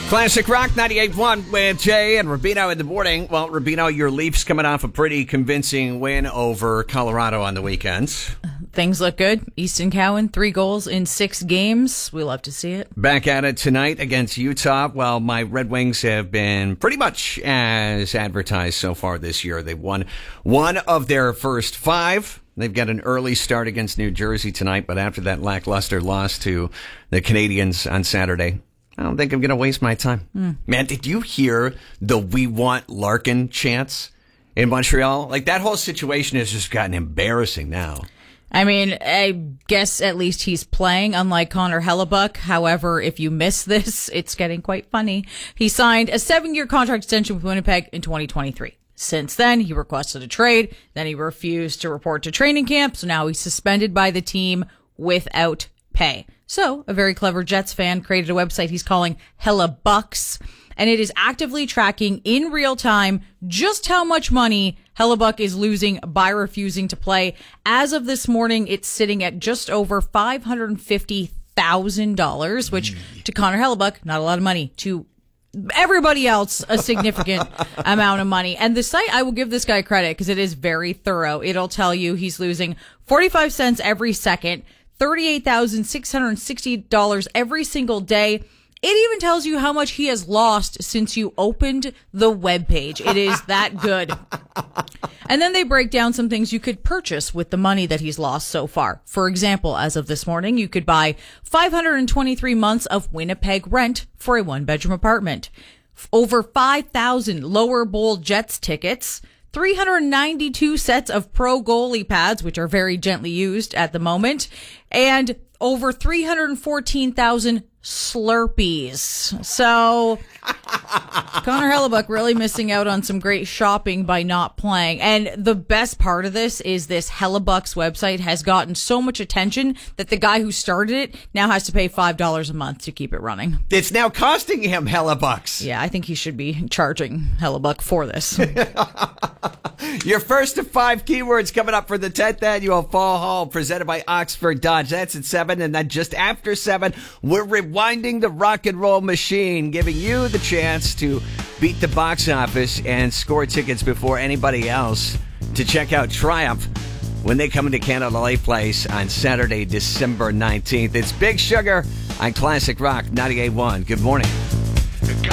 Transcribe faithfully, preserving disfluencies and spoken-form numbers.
Classic Rock ninety-eight point one with Jay and Rubino in the morning. Well, Rubino, your Leafs coming off a pretty convincing win over Colorado on the weekend. Things look good. Easton Cowan, three goals in six games. We love to see it. Back at it tonight against Utah. Well, my Red Wings have been pretty much as advertised so far this year. They've won one of their first five. They've got an early start against New Jersey tonight, but after that lackluster loss to the Canadiens on Saturday, I don't think I'm going to waste my time. Mm. Man, did you hear the "We Want Larkin" chants in Montreal? Like, that whole situation has just gotten embarrassing now. I mean, I guess at least he's playing, unlike Connor Hellebuyck. However, if you miss this, it's getting quite funny. He signed a seven-year contract extension with Winnipeg in twenty twenty-three. Since then, he requested a trade. Then he refused to report to training camp. So now he's suspended by the team without pay. So a very clever Jets fan created a website he's calling Hellebucks, and it is actively tracking in real time just how much money Hellebuyck is losing by refusing to play. As of this morning, it's sitting at just over five hundred fifty thousand dollars, which to Connor Hellebuyck, not a lot of money. To everybody else, a significant amount of money. And the site, I will give this guy credit because it is very thorough. It'll tell you he's losing forty-five cents every second, thirty-eight thousand six hundred sixty dollars every single day. It even tells you how much he has lost since you opened the webpage. It is that good. And then they break down some things you could purchase with the money that he's lost so far. For example, as of this morning, you could buy five hundred twenty-three months of Winnipeg rent for a one-bedroom apartment, over five thousand Lower Bowl Jets tickets, three hundred ninety-two sets of pro goalie pads, which are very gently used at the moment, and over three hundred fourteen thousand Slurpees. So Connor Hellebuyck really missing out on some great shopping by not playing. And the best part of this is this Hellebucks website has gotten so much attention that the guy who started it now has to pay five dollars a month to keep it running. It's now costing him Hellebucks. Yeah, I think he should be charging Hellebuyck for this. Your first of five keywords coming up for the tenth Annual Fall Haul presented by Oxford Dodge. That's at seven, and then just after seven, we're rewinding the rock and roll machine, giving you the chance to beat the box office and score tickets before anybody else to check out Triumph when they come into Canada Life Place on Saturday, December nineteenth. It's Big Sugar on Classic Rock ninety-eight point one. Good morning.